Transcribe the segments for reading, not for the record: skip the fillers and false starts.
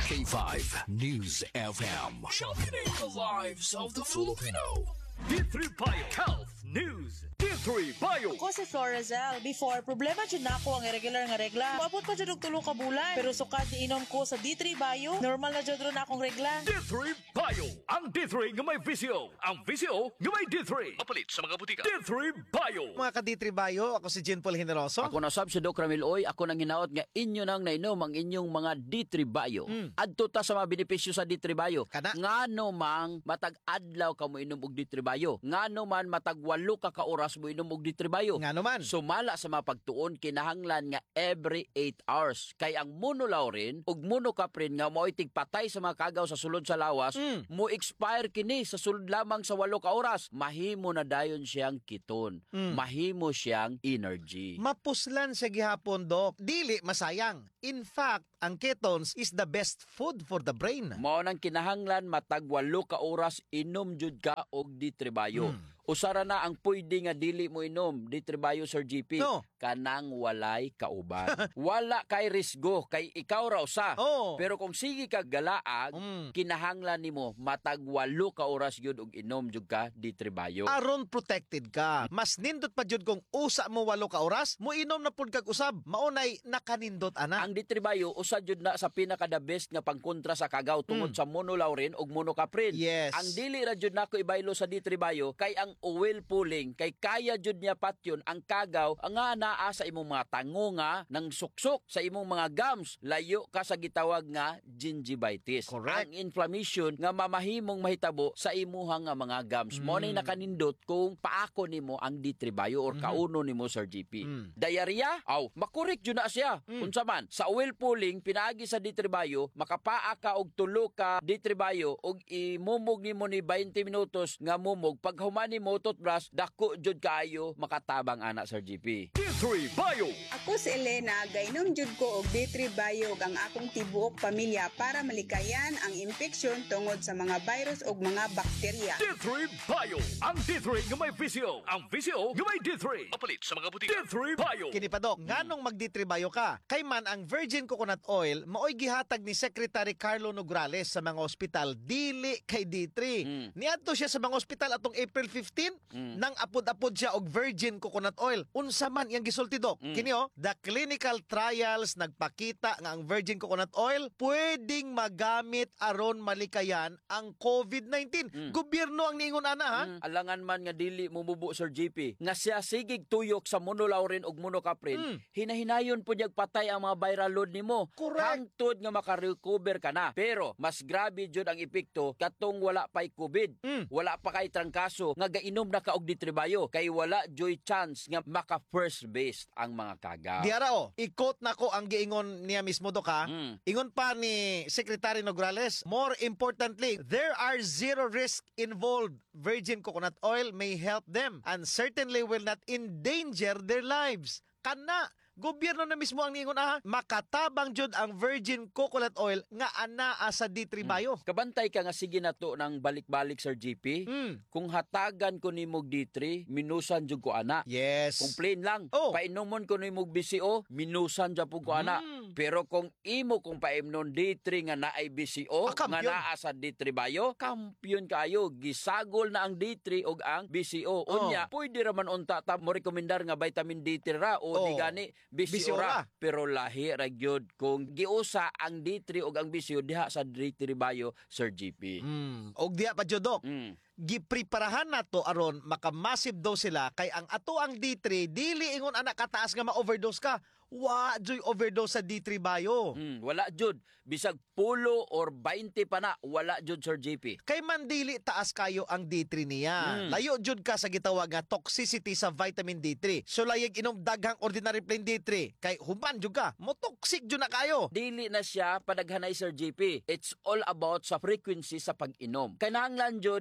K5 News FM. Championing the lives of the Filipino. D3 Bio Health News. D3 Bio. Ako si Florazel. Before, problema dyan na ako ang irregular nga regla. Maabot pa dyan og 3 ka bulan. Pero sukad ni inom ko sa D3 Bio, normal na dyan ron akong regla. D3 Bio. Ang D3 nga may visyo. Ang visyo nga may D3. Mapalit sa mga butika. D3 Bio. Mga ka-D3 Bio, ako si Jean Paul Generoso. Ako na sab si Doc Ramil Oy, ako nang hinaot nga inyo nang nainom ang inyong mga D3 Bio. Adto ta sa mga benepisyo sa D3 Bio. Kana? Ngano mang matag adlaw ka mo inom og D3 Bio. Ngano man matag 8 ka oras mo inom og D3 Bio. Ngano man? Sumala sa mga pagtuon kinahanglan nga every 8 hours. Kay ang monolaurin ug monocaprin nga mo'y tigpatay sa mga kagaw sa sulod sa lawas, mo expire kini sa sulod lamang sa 8 ka oras. Mahimo na dayon siyang kiton. Mahimo siyang energy. Mapuslan sa gihapon, Doc. Dili masayang. In fact, ang ketones is the best food for the brain. Mao nang kinahanglan matag 8 ka oras inom jud ka og D3 Bio. Usara na ang pwede nga dili mo inom D3 Bio, Sir GP. No. Kanang walay kauban. Wala kay risgo kay ikaw raw sa. Oh. Pero kung sige ka galaag, kinahanglan nimo matag 8 ka oras gyud og inom jud ka D3 Bio. Aron protected ka. Mas nindot pa jud kung usa mo 8 ka oras, mo inom na pud kag usab. Maunay nakanindot ana. Ang D3 Bio usa jud na sa pinaka the best nga pangkontra sa kagaw tungod sa monolaurin ug monocaprin. Yes. Ang dili ra jud nako ibaylo sa D3 Bio kay ang oil pulling kay kaya jud niya patyon ang kagaw nga naa sa imong mga tango nga nang suksok sa imong mga gums, layo ka sa gitawag nga gingivitis. Correct. Ang inflammation nga mamahimong mahitabo sa imuha nga mga gums. Mo ni nakanindot kung paako nimo ang D3 Bio or kauno nimo, Sir GP. Diarrhea? Aw, makorek jud na siya. Unsa man sa oil pulling pinaagi sa D3 Bio, makapaa ka og 3 ka D3 Bio og imumog nimo ni 20 minutos nga mumog. Pag humani mo toothbrush, dako jud kaayo makatabang ana, Sir GP. D3 Bio. Ako si Elena, gainom jud ko og D3 Bio ang akong tibuok pamilya para malikayan ang infeksyon tungod sa mga virus ug mga bakterya. D3 Bio. Ang D3 nga may visyo. Ang visyo nga may D3. Mapalit sa mga butika. D3 Bio. Kini pa, Doc, nganong mag-D3 Bio ka? Kay man ang virgin coconut oil maoy gihatag ni Secretary Carlo Nograles sa mga ospital dili kay D3. Niadto siya sa mga ospital atong April 15 nang apod-apod siya og virgin coconut oil. Unsa man iyang gisulti, Doc? Kini the clinical trials nagpakita nga ang virgin coconut oil pwedeng magamit aron malikayan ang COVID-19. Gobyerno ang niingon ana, ha? Alangan man nga dili mumubo, Sir GP, nga siya sigig tuyok sa monolaurin ug monocaprin, hinahinayon po niyag patay ang mga viral load nimo. Correct. Hangtod nga makarecover ka na. Pero mas grabe jud ang epekto katong wala pa'y COVID. Wala pa kay trangkaso nga gainom na ka og D3 Bio kay wala joy chance nga maka first base ang mga kagaw. Diara, ikot na ko ang giingon niya mismo, Doc, ha? Ingon pa ni Secretary Nograles, more importantly, there are zero risk involved. Virgin coconut oil may help them and certainly will not endanger their lives. Kana, gobyerno na mismo ang ningon, makatabang jud ang virgin coconut oil nga anaa sa D3 Bio. Kabantay ka nga sige na to ng balik-balik, Sir GP. Kung hatagan ko nimog D3, minusan jud ko ana. Yes. Kung plain lang, Oh. painumon ko nimog BCO, minusan jud po ko ana. Pero kung imo kung paimnon D3 nga naay BCO, nga kampiyon. naa sa D3 Bio, kampiyon kayo. Gisagol na ang D3 og ang BCO. Unya, pwede raman unta ta mo rekomendar nga vitamin D3 ra o di gani BCO ra. Pero lahi ra gyud kung giusa ang D3 og ang BCO diha sa D3 Bio, Sir GP. Og diya pa jud, Doc. Gipreparahan na to aron maka-massive dose sila kay ang ato ang D3 dili ingon anak kataas nga ma-overdose ka. Wa joy overdose sa D3 Bio. Wala jud. Bisag 10 or 20 pa na, wala jud, Sir JP. Kay man dili taas kayo ang D3 niya. Layo jud ka sa gitawag nga toxicity sa vitamin D3. So layag inom daghang ordinary plain D3 kay human jud ka. Mo toxic jud na kayo. Dili na siya padaghanay, Sir JP. It's all about sa frequency sa pag-inom. Kinahanglan jud dili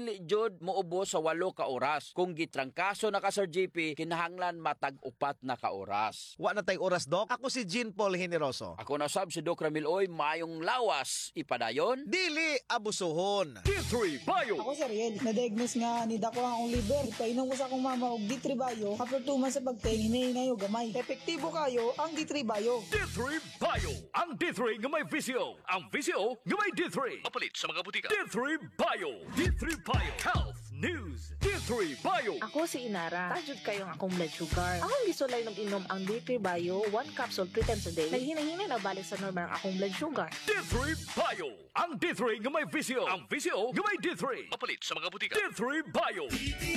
dili jud moubos sa 8 ka oras. Kung gitrangkaso na ka Sir GP, kinahanglan matag 4 na ka oras. Wa na tay oras, Doc. Ako si Jean Paul Generoso. Ako na sab si Doc Ramil Oy, mayong lawas ipadayon. Dili abusuhon. D3 Bio. Ako si Ariel, na-diagnose nga ni dako ang liver. Painom ko sa akong mama og D3 Bio. After 2 months sa pagtingin, hinahinay og gamay. Epektibo kayo ang D3 Bio. D3 Bio. Ang D3 nga may visyo. Ang visyo nga may D3. Mapalit sa mga butika. D3 Bio. D3 Bio. Health News. D3 Bio. Ako si Inara. Tajud kayo ang akong blood sugar. Akong gisulay mag-inom ang D3 Bio, 1 capsule 3 times a day. Naghinay-hinay na balik sa normal ang akong blood sugar. D3 Bio. Ang D3 nga may visyo. Ang visyo nga may D3. Mapalit sa mga butika. D3 Bio.